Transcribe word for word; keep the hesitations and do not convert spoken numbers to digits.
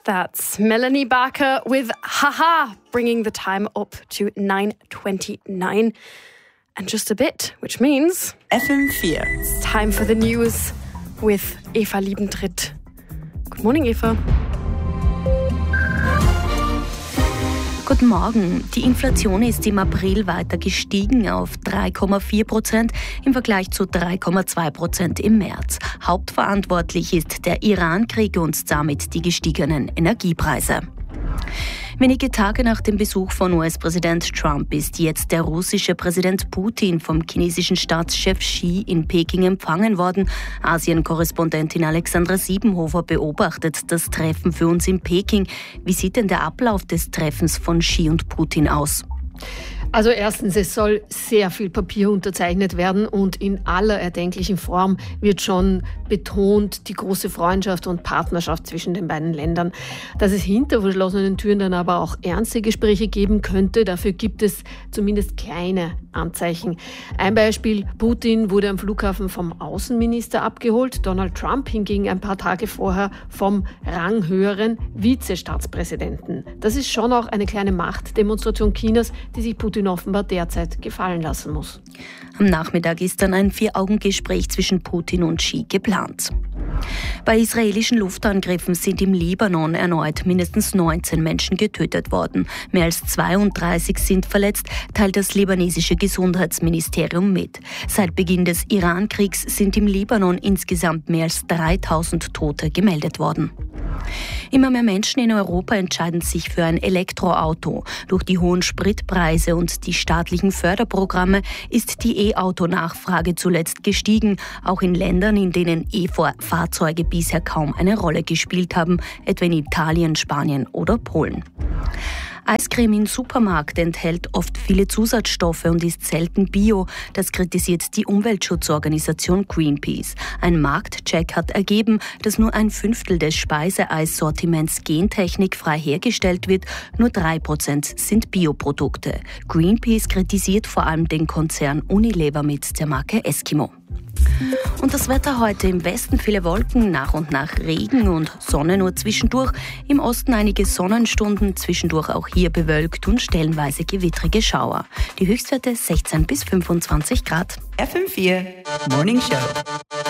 That's Melanie Barker with Haha, bringing the time up to nine twenty-nine. And just a bit, which means F M vier. It's time for the news with Eva Liebentritt. Good morning, Eva. Guten Morgen. Die Inflation ist im April weiter gestiegen auf drei Komma vier Prozent im Vergleich zu drei Komma zwei Prozent im März. Hauptverantwortlich ist der Iran-Krieg und damit die gestiegenen Energiepreise. Wenige Tage nach dem Besuch von U S-Präsident Trump ist jetzt der russische Präsident Putin vom chinesischen Staatschef Xi in Peking empfangen worden. Asien-Korrespondentin Alexandra Siebenhofer beobachtet das Treffen für uns in Peking. Wie sieht denn der Ablauf des Treffens von Xi und Putin aus? Also erstens, es soll sehr viel Papier unterzeichnet werden und in aller erdenklichen Form wird schon betont die große Freundschaft und Partnerschaft zwischen den beiden Ländern. Dass es hinter verschlossenen Türen dann aber auch ernste Gespräche geben könnte, dafür gibt es zumindest kleine Anzeichen. Ein Beispiel, Putin wurde am Flughafen vom Außenminister abgeholt, Donald Trump hingegen ein paar Tage vorher vom ranghöheren Vizestaatspräsidenten. Das ist schon auch eine kleine Machtdemonstration Chinas, die sich Putin offenbar derzeit gefallen lassen muss. Am Nachmittag ist dann ein Vier-Augen-Gespräch zwischen Putin und Xi geplant. Bei israelischen Luftangriffen sind im Libanon erneut mindestens neunzehn Menschen getötet worden. Mehr als zweiunddreißig sind verletzt, teilt das libanesische Gesundheitsministerium mit. Seit Beginn des Iran-Kriegs sind im Libanon insgesamt mehr als dreitausend Tote gemeldet worden. Immer mehr Menschen in Europa entscheiden sich für ein Elektroauto. Durch die hohen Spritpreise und die staatlichen Förderprogramme ist die E-Auto-Nachfrage zuletzt gestiegen, auch in Ländern, in denen E-Fahrzeuge bisher kaum eine Rolle gespielt haben, etwa in Italien, Spanien oder Polen. Eiscreme im Supermarkt enthält oft viele Zusatzstoffe und ist selten bio. Das kritisiert die Umweltschutzorganisation Greenpeace. Ein Marktcheck hat ergeben, dass nur ein Fünftel des Speiseeissortiments gentechnikfrei hergestellt wird. Nur drei Prozent sind Bioprodukte. Greenpeace kritisiert vor allem den Konzern Unilever mit der Marke Eskimo. Und das Wetter heute: im Westen viele Wolken, nach und nach Regen und Sonne nur zwischendurch. Im Osten einige Sonnenstunden, zwischendurch auch hier bewölkt und stellenweise gewittrige Schauer. Die Höchstwerte sechzehn bis fünfundzwanzig Grad. F M vier Morning Show.